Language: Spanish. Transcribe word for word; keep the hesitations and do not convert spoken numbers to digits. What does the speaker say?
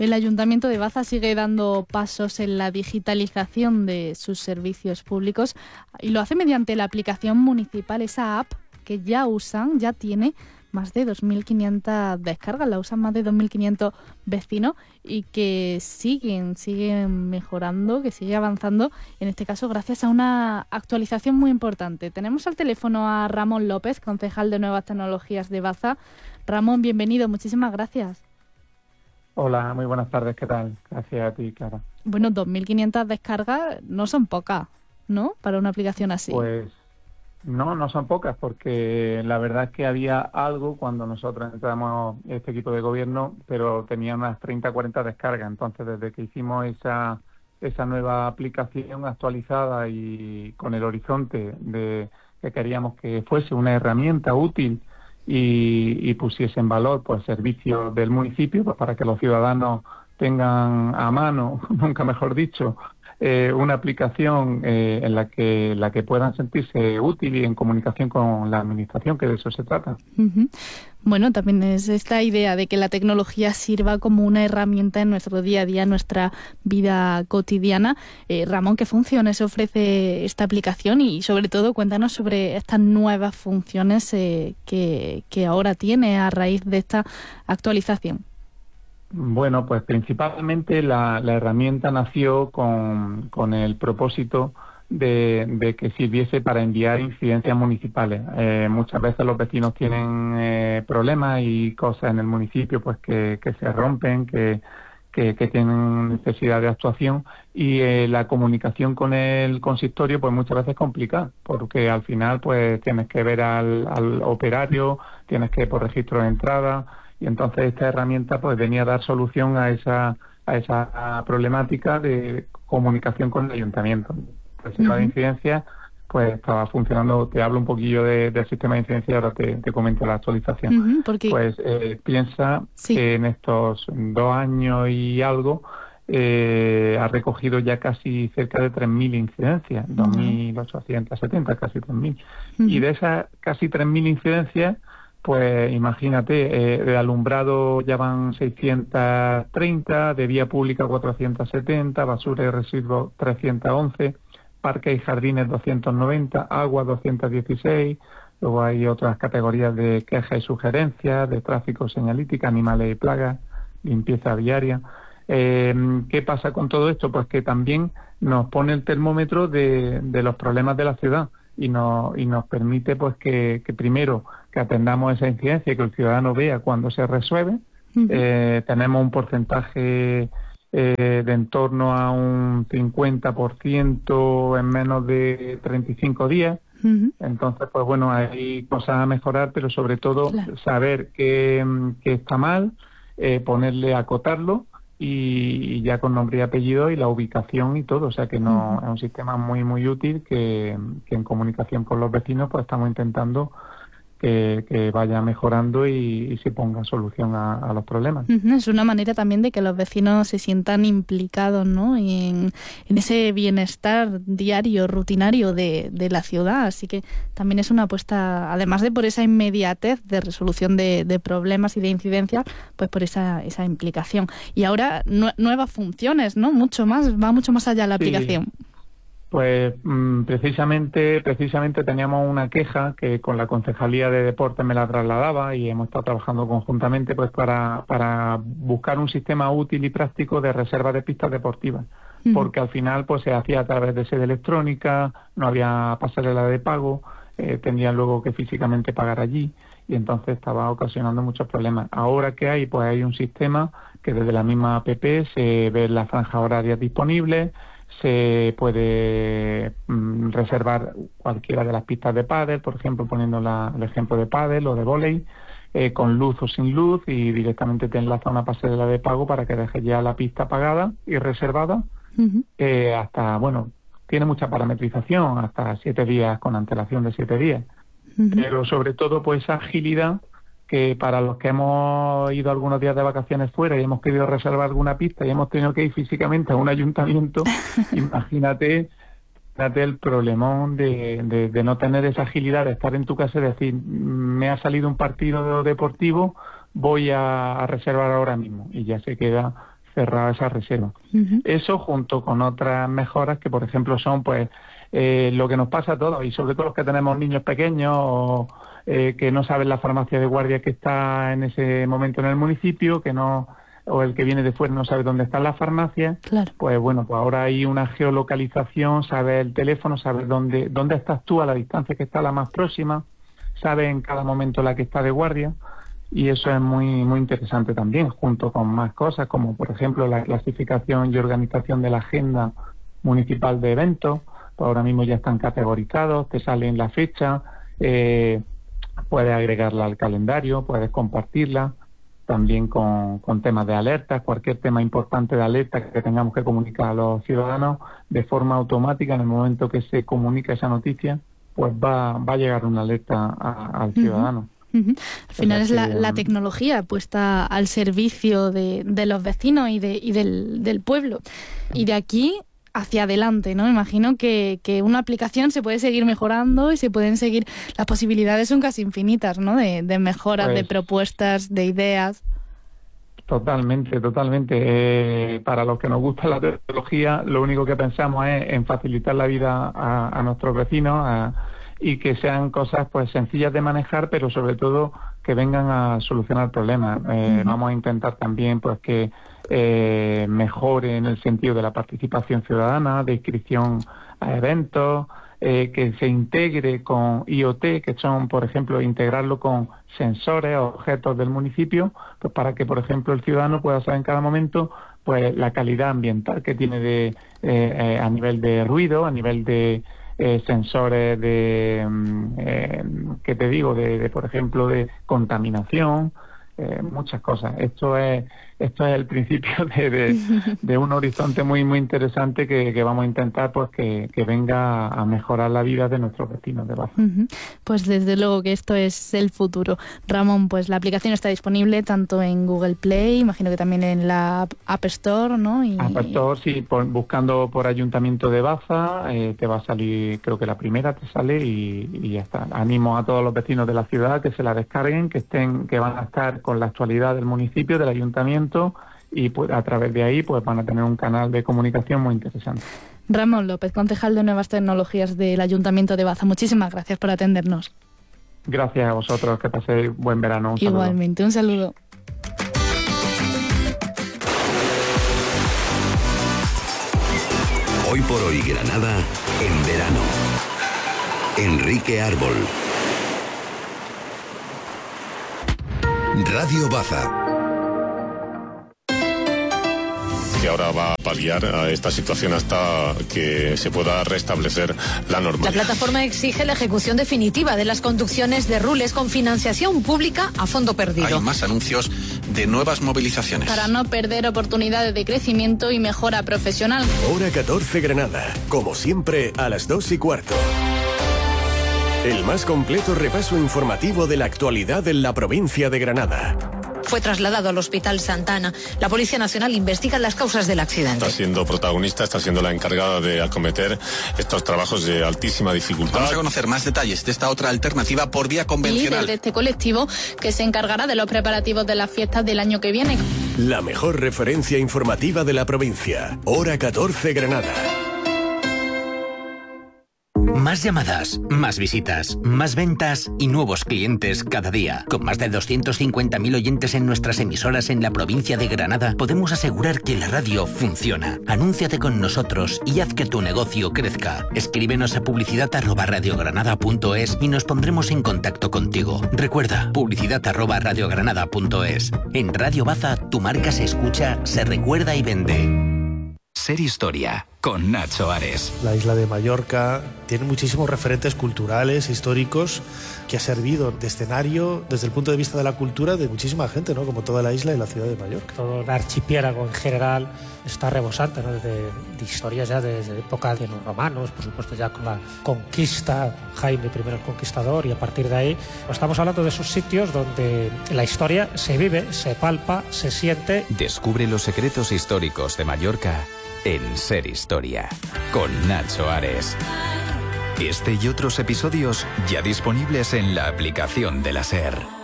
El Ayuntamiento de Baza sigue dando pasos en la digitalización de sus servicios públicos y lo hace mediante la aplicación municipal, esa app que ya usan, ya tiene más de dos mil quinientas descargas, la usan más de dos mil quinientos vecinos y que siguen, siguen mejorando, que sigue avanzando, en este caso gracias a una actualización muy importante. Tenemos al teléfono a Ramón López, concejal de Nuevas Tecnologías de Baza. Ramón, bienvenido, muchísimas gracias. Hola, muy buenas tardes, ¿qué tal? Gracias a ti, Clara. Bueno, dos mil quinientas descargas no son pocas, ¿no?, para una aplicación así. Pues no, no son pocas, porque la verdad es que había algo cuando nosotros entramos este equipo de gobierno, pero tenía unas treinta, cuarenta descargas. Entonces, desde que hicimos esa esa nueva aplicación actualizada y con el horizonte de que queríamos que fuese una herramienta útil y, y pusiese en valor pues servicios del municipio, pues para que los ciudadanos tengan a mano, nunca mejor dicho, Eh, una aplicación eh, en la que la que puedan sentirse útil y en comunicación con la administración, que de eso se trata. Uh-huh. Bueno, también es esta idea de que la tecnología sirva como una herramienta en nuestro día a día, en nuestra vida cotidiana. Eh, Ramón, ¿qué funciones ofrece esta aplicación? Y sobre todo, cuéntanos sobre estas nuevas funciones eh, que, que ahora tiene a raíz de esta actualización. Bueno, pues principalmente la, la herramienta nació con, con el propósito de, de que sirviese para enviar incidencias municipales. Eh, muchas veces los vecinos tienen eh, problemas y cosas en el municipio pues que, que se rompen, que, que, que tienen necesidad de actuación y eh, la comunicación con el consistorio pues muchas veces es complicada, porque al final pues tienes que ver al, al operario, tienes que ir por registro de entrada. Y entonces esta herramienta pues venía a dar solución a esa a esa problemática de comunicación con el ayuntamiento. El sistema uh-huh. de incidencia pues estaba funcionando. Te hablo un poquillo de, del sistema de incidencia y ahora te, te comento la actualización. Uh-huh, porque... Pues eh, piensa sí. que en estos dos años y algo eh, ha recogido ya casi cerca de tres mil incidencias, uh-huh. dos mil ochocientos setenta, casi tres mil. Uh-huh. Y de esas casi tres mil incidencias, pues imagínate, eh, de alumbrado ya van seiscientos treinta, de vía pública cuatrocientos setenta, basura y residuos trescientos once, parques y jardines doscientos noventa, agua doscientos dieciséis, luego hay otras categorías de quejas y sugerencias, de tráfico, señalítica, animales y plagas, limpieza viaria. Eh, ¿Qué pasa con todo esto? Pues que también nos pone el termómetro de, de los problemas de la ciudad y nos, y nos permite pues que, que primero que atendamos esa incidencia y que el ciudadano vea cuando se resuelve. Uh-huh. Eh, tenemos un porcentaje eh, de en torno a un cincuenta por ciento en menos de treinta y cinco días. Uh-huh. Entonces, pues bueno, hay cosas a mejorar, pero sobre todo claro. saber qué, qué está mal, eh, ponerle, acotarlo y, y ya con nombre y apellido y la ubicación y todo. O sea que no uh-huh. es un sistema muy, muy útil que, que en comunicación con los vecinos pues estamos intentando Que, que vaya mejorando y, y se ponga solución a, a los problemas. Uh-huh. Es una manera también de que los vecinos se sientan implicados, ¿no?, y en, en ese bienestar diario, rutinario de, de la ciudad. Así que también es una apuesta, además de por esa inmediatez de resolución de, de problemas y de incidencias, pues por esa, esa implicación. Y ahora nu- nuevas funciones, ¿no? Mucho más, va mucho más allá la sí. aplicación. Pues mmm, precisamente precisamente teníamos una queja que con la Concejalía de Deportes me la trasladaba y hemos estado trabajando conjuntamente pues para, para buscar un sistema útil y práctico de reserva de pistas deportivas, uh-huh. porque al final pues se hacía a través de sede electrónica, no había pasarela de pago, eh, tendrían luego que físicamente pagar allí y entonces estaba ocasionando muchos problemas. Ahora que hay, pues hay un sistema que desde la misma app se ve las franjas horarias disponibles, se puede mm, reservar cualquiera de las pistas de pádel, por ejemplo, poniendo la, el ejemplo de pádel o de vóley, eh, con luz o sin luz, y directamente te enlaza una pasarela de pago para que dejes ya la pista pagada y reservada, uh-huh. eh, hasta, bueno, tiene mucha parametrización, hasta siete días, con antelación de siete días, uh-huh. pero sobre todo pues esa agilidad que para los que hemos ido algunos días de vacaciones fuera y hemos querido reservar alguna pista y hemos tenido que ir físicamente a un ayuntamiento, imagínate, imagínate el problemón de, de, de no tener esa agilidad, de estar en tu casa y decir, me ha salido un partido deportivo, voy a, a reservar ahora mismo, y ya se queda cerrada esa reserva. Uh-huh. Eso junto con otras mejoras que, por ejemplo, son pues eh, lo que nos pasa a todos, y sobre todo los que tenemos niños pequeños o eh, que no saben la farmacia de guardia que está en ese momento en el municipio, que no o el que viene de fuera no sabe dónde está la farmacia. Claro. Pues bueno, pues ahora hay una geolocalización, sabe el teléfono, sabe dónde dónde estás tú, a la distancia que está la más próxima, sabe en cada momento la que está de guardia. Y eso es muy muy interesante también, junto con más cosas, como por ejemplo la clasificación y organización de la agenda municipal de eventos. Pues ahora mismo ya están categorizados, te salen la fecha, eh, puedes agregarla al calendario, puedes compartirla, también con, con temas de alertas, cualquier tema importante de alerta que tengamos que comunicar a los ciudadanos, de forma automática, en el momento que se comunica esa noticia, pues va, va a llegar una alerta a, al ciudadano. Uh-huh. Uh-huh. Al final es la, la tecnología puesta al servicio de, de los vecinos y, de, y del, del pueblo. Y de aquí hacia adelante, ¿no? Imagino que, que una aplicación se puede seguir mejorando y se pueden seguir... Las posibilidades son casi infinitas, ¿no? De, de mejoras, pues, de propuestas, de ideas. Totalmente, totalmente. Eh, para los que nos gusta la tecnología, lo único que pensamos es en facilitar la vida a, a nuestros vecinos, a y que sean cosas pues sencillas de manejar, pero sobre todo que vengan a solucionar problemas. Eh, uh-huh. Vamos a intentar también pues que eh, mejore en el sentido de la participación ciudadana, de inscripción a eventos, eh, que se integre con I O T, que son, por ejemplo, integrarlo con sensores o objetos del municipio, pues para que, por ejemplo, el ciudadano pueda saber en cada momento pues la calidad ambiental que tiene de eh, eh, a nivel de ruido, a nivel de Eh, sensores de, eh, ¿qué te digo?, de, de, por ejemplo, de contaminación, eh, muchas cosas. Esto es esto es el principio de, de, de un horizonte muy muy interesante que, que vamos a intentar pues que, que venga a mejorar la vida de nuestros vecinos de Baza. Uh-huh. Pues desde luego que esto es el futuro. Ramón, pues la aplicación está disponible tanto en Google Play, imagino que también en la App Store, ¿no? Y... App Store, sí, por, buscando por Ayuntamiento de Baza, eh, te va a salir, creo que la primera te sale y, y ya está. Animo a todos los vecinos de la ciudad que se la descarguen, que estén, que van a estar con la actualidad del municipio, del ayuntamiento, y pues a través de ahí pues van a tener un canal de comunicación muy interesante. Ramón López, concejal de Nuevas Tecnologías del Ayuntamiento de Baza, muchísimas gracias por atendernos. Gracias a vosotros, que paséis buen verano. Un Igualmente, un saludo. Hoy por hoy Granada en verano. Enrique Árbol. Radio Baza. Que ahora va a paliar a esta situación hasta que se pueda restablecer la normalidad. La plataforma exige la ejecución definitiva de las conducciones de Rules con financiación pública a fondo perdido. Hay más anuncios de nuevas movilizaciones. Para no perder oportunidades de crecimiento y mejora profesional. Hora catorce Granada, como siempre a las dos y cuarto. El más completo repaso informativo de la actualidad en la provincia de Granada. Fue trasladado al Hospital Santa Ana. La Policía Nacional investiga las causas del accidente. Está siendo protagonista, está siendo la encargada de acometer estos trabajos de altísima dificultad. Vamos a conocer más detalles de esta otra alternativa por vía convencional. Líder de este colectivo que se encargará de los preparativos de las fiestas del año que viene. La mejor referencia informativa de la provincia. Hora catorce Granada. Más llamadas, más visitas, más ventas y nuevos clientes cada día. Con más de doscientos cincuenta mil oyentes en nuestras emisoras en la provincia de Granada, podemos asegurar que la radio funciona. Anúnciate con nosotros y haz que tu negocio crezca. Escríbenos a publicidad arroba radiogranada punto es y nos pondremos en contacto contigo. Recuerda, publicidad arroba radiogranada punto es. En Radio Baza, tu marca se escucha, se recuerda y vende. Ser Historia, con Nacho Ares. La isla de Mallorca tiene muchísimos referentes culturales, históricos, que ha servido de escenario desde el punto de vista de la cultura de muchísima gente, ¿no? Como toda la isla y la ciudad de Mallorca. Todo el archipiélago en general está rebosante, ¿no? de, de historias ya desde época de los romanos, por supuesto ya con la conquista, Jaime primero el Conquistador, y a partir de ahí pues estamos hablando de esos sitios donde la historia se vive, se palpa, se siente. Descubre los secretos históricos de Mallorca en Ser Historia, con Nacho Ares. Este y otros episodios ya disponibles en la aplicación de la SER.